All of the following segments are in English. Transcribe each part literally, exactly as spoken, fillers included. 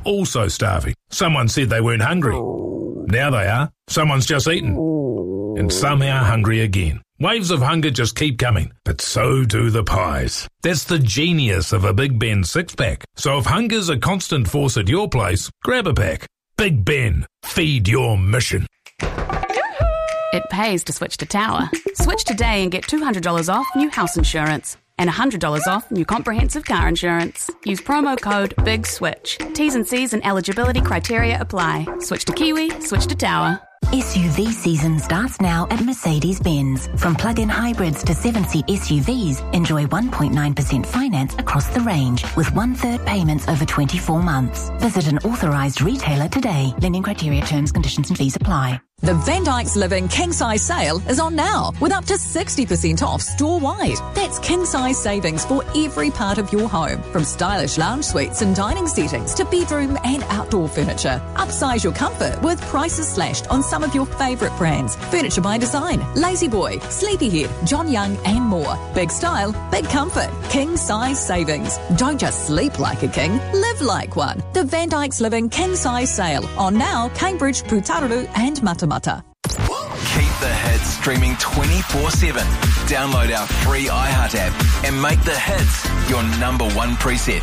also starving. Someone said they weren't hungry. Now they are. Someone's just eaten. And some are hungry again. Waves of hunger just keep coming, but so do the pies. That's the genius of a Big Ben six-pack. So if hunger's a constant force at your place, grab a pack. Big Ben, feed your mission. It pays to switch to Tower. Switch today and get two hundred dollars off new house insurance and one hundred dollars off new comprehensive car insurance. Use promo code BIGSWITCH. T's and C's and eligibility criteria apply. Switch to Kiwi, switch to Tower. S U V season starts now at Mercedes-Benz. From plug-in hybrids to seven-seat S U Vs, enjoy one point nine percent finance across the range with one-third payments over twenty-four months. Visit an authorised retailer today. Lending criteria, terms, conditions and fees apply. The Van Dyke's Living King Size Sale is on now with up to sixty percent off store-wide. That's king size savings for every part of your home, from stylish lounge suites and dining settings to bedroom and outdoor furniture. Upsize your comfort with prices slashed on some of your favourite brands. Furniture by Design, Lazy Boy, Sleepyhead, John Young and more. Big style, big comfort, king size savings. Don't just sleep like a king, live like one. The Van Dyke's Living King Size Sale on now, Cambridge, Putaruru and Matamata. Keep the hits streaming twenty-four seven. Download our free iHeart app and make the hits your number one preset.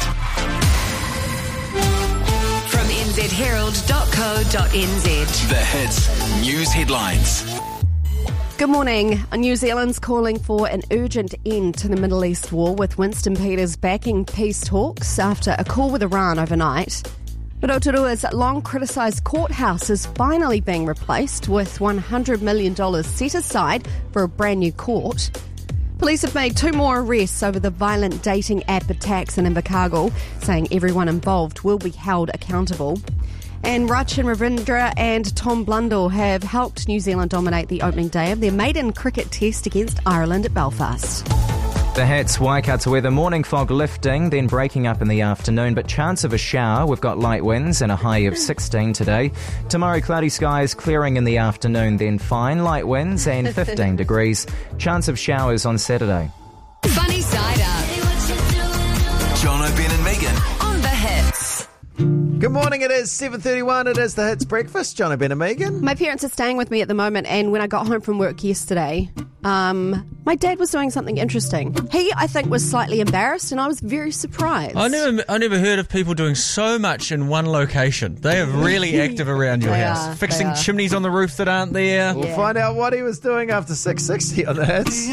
From n z herald dot co dot n z. The hits news headlines. Good morning. New Zealand's calling for an urgent end to the Middle East war, with Winston Peters backing peace talks after a call with Iran overnight. Rotorua's long criticised courthouse is finally being replaced, with one hundred million dollars set aside for a brand new court. Police have made two more arrests over the violent dating app attacks in Invercargill, saying everyone involved will be held accountable. And Rachin Ravindra and Tom Blundell have helped New Zealand dominate the opening day of their maiden cricket test against Ireland at Belfast. The hits, Waikato weather, morning fog lifting, then breaking up in the afternoon, but chance of a shower. We've got light winds and a high of sixteen today. Tomorrow, cloudy skies, clearing in the afternoon, then fine, light winds and fifteen degrees. Chance of showers on Saturday. Funny side up. John O'Ben and Megan On the hits. Good morning, it is seven thirty-one, it is the Hits Breakfast. John O'Ben and Megan. My parents are staying with me at the moment, and when I got home from work yesterday, um, my dad was doing something interesting. He, I think, was slightly embarrassed, and I was very surprised. I never, I never heard of people doing so much in one location. They are really active around your They house, are, fixing they are. chimneys on the roof that aren't there. We'll find out what he was doing after six sixty on the Hits.